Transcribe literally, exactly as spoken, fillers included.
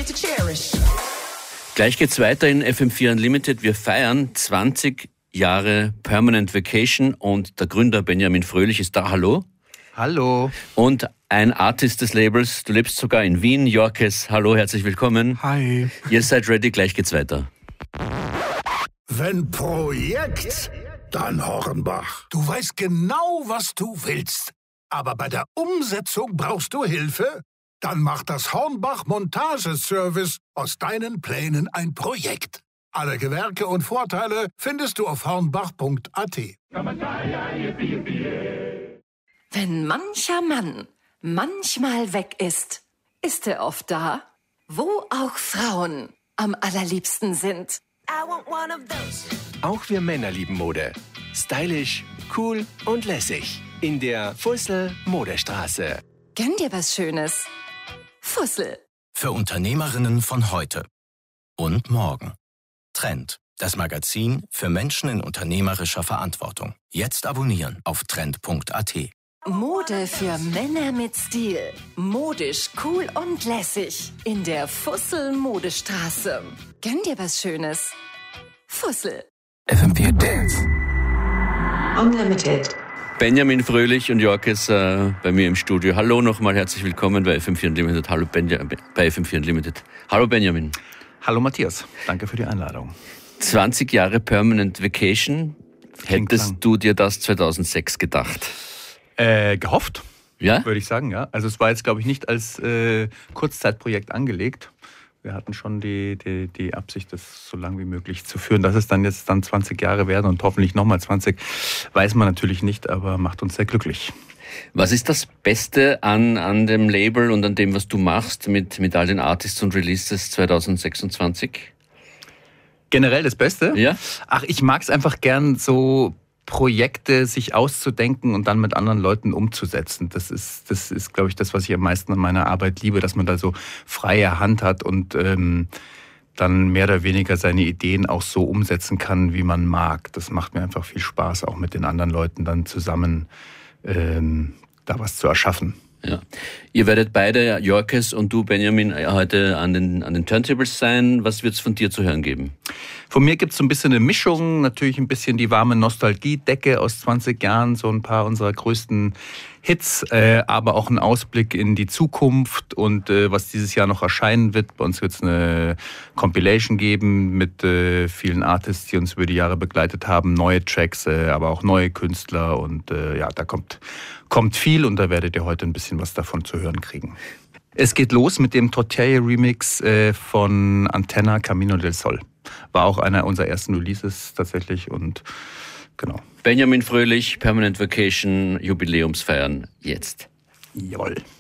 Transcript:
Gleich geht's weiter in F M vier Unlimited. Wir feiern zwanzig Jahre Permanent Vacation und der Gründer Benjamin Fröhlich ist da. Hallo. Hallo. Und ein Artist des Labels. Du lebst sogar in Wien, Yorkes. Hallo, herzlich willkommen. Hi. Ihr seid ready, gleich geht's weiter. Wenn Projekt, dann Hornbach. Du weißt genau, was du willst. Aber bei der Umsetzung brauchst du Hilfe? Dann macht das Hornbach Montageservice aus deinen Plänen ein Projekt. Alle Gewerke und Vorteile findest du auf hornbach punkt a t. Wenn mancher Mann manchmal weg ist, ist er oft da, wo auch Frauen am allerliebsten sind. Auch wir Männer lieben Mode. Stylisch, cool und lässig. In der Fussel Modestraße. Gönn dir was Schönes. Fussel. Für Unternehmerinnen von heute und morgen. Trend, das Magazin für Menschen in unternehmerischer Verantwortung. Jetzt abonnieren auf trend punkt a t. Mode für Männer mit Stil. Modisch, cool und lässig. In der Fussel Modestraße. Gönn dir was Schönes. Fussel. F M vier Dance. Unlimited. Benjamin Fröhlich und Yorkes äh, bei mir im Studio. Hallo nochmal, herzlich willkommen bei F M vier Unlimited. Hallo Benja, bei F M vier Unlimited. Hallo Benjamin. Hallo Matthias, danke für die Einladung. zwanzig Jahre Permanent Vacation. Klingt Hättest lang. du dir das zweitausendsechs gedacht? Äh, gehofft, Ja? würde ich sagen, ja. Also es war jetzt, glaube ich, nicht als äh, Kurzzeitprojekt angelegt. Wir hatten schon die, die, die Absicht, das so lang wie möglich zu führen. Dass es dann jetzt dann zwanzig Jahre werden und hoffentlich nochmal zwanzig, weiß man natürlich nicht, aber macht uns sehr glücklich. Was ist das Beste an, an dem Label und an dem, was du machst mit, mit all den Artists und Releases zweitausendsechsundzwanzig? Generell das Beste? Ja? Ach, ich mag es einfach gern, so Projekte sich auszudenken und dann mit anderen Leuten umzusetzen. Das ist, das ist, glaube ich, das, was ich am meisten an meiner Arbeit liebe, dass man da so freie Hand hat und ähm, dann mehr oder weniger seine Ideen auch so umsetzen kann, wie man mag. Das macht mir einfach viel Spaß, auch mit den anderen Leuten dann zusammen ähm, da was zu erschaffen. Ja. Ihr werdet beide, Yorkes und du, Benjamin, heute an den, an den Turntables sein. Was wird es von dir zu hören geben? Von mir gibt es so ein bisschen eine Mischung, natürlich ein bisschen die warme Nostalgie-Decke aus zwanzig Jahren, so ein paar unserer größten Hits, äh, aber auch ein Ausblick in die Zukunft und äh, was dieses Jahr noch erscheinen wird. Bei uns wird es eine Compilation geben mit äh, vielen Artists, die uns über die Jahre begleitet haben, neue Tracks, äh, aber auch neue Künstler und äh, ja, da kommt, kommt viel und da werdet ihr heute ein bisschen was davon zu hören kriegen. Es geht los mit dem Tortilla-Remix äh, von Antenna Camino del Sol. War auch einer unserer ersten Releases tatsächlich und genau. Benjamin Fröhlich, Permanent Vacation, Jubiläumsfeiern jetzt. Jawohl.